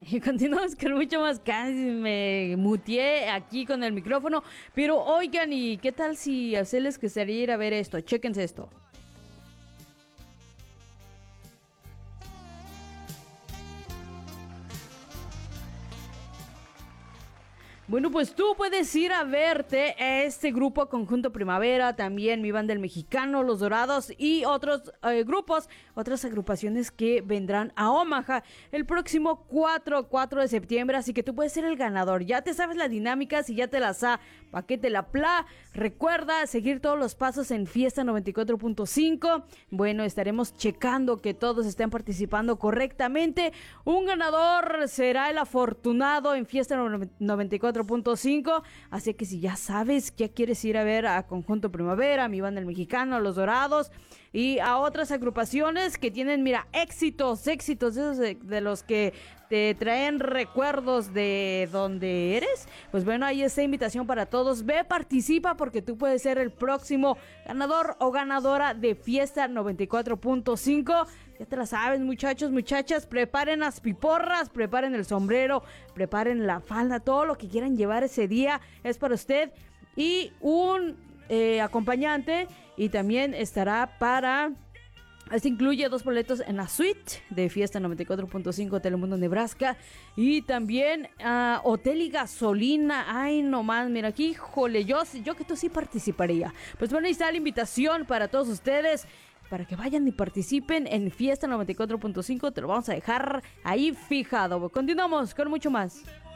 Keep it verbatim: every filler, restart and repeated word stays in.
Y continuamos con mucho más. Casi me muteé aquí con el micrófono. Pero oigan, ¿y qué tal si a ustedes les gustaría ir a ver esto? Chéquense esto. Bueno, pues tú puedes ir a verte a este grupo Conjunto Primavera, también Mi Banda El Mexicano, Los Dorados y otros eh, grupos, otras agrupaciones que vendrán a Omaha el próximo cuatro de septiembre, así que tú puedes ser el ganador. Ya te sabes la dinámica, si ya te la sa, pa' que te la pla. Recuerda seguir todos los pasos en Fiesta noventa y cuatro punto cinco. Bueno, estaremos checando que todos estén participando correctamente. Un ganador será el afortunado en Fiesta noventa y cuatro punto cinco, así que si ya sabes que quieres ir a ver a Conjunto Primavera, a Mi Banda El Mexicano, a Los Dorados y a otras agrupaciones que tienen, mira, éxitos, éxitos esos de, de los que te traen recuerdos de donde eres, pues bueno, ahí está invitación para todos. Ve, participa porque tú puedes ser el próximo ganador o ganadora de Fiesta noventa y cuatro punto cinco. Ya te la sabes, muchachos, muchachas, preparen las piporras, preparen el sombrero, preparen la falda, todo lo que quieran llevar ese día es para usted. Y un eh, acompañante, y también estará para... Este incluye dos boletos en la suite de Fiesta noventa y cuatro punto cinco Telemundo Nebraska. Y también uh, hotel y gasolina. Ay, no más, mira aquí, jole, yo, yo que tú sí participaría. Pues bueno, ahí está la invitación para todos ustedes, para que vayan y participen en Fiesta noventa y cuatro punto cinco. Te lo vamos a dejar ahí fijado. Continuamos con mucho más.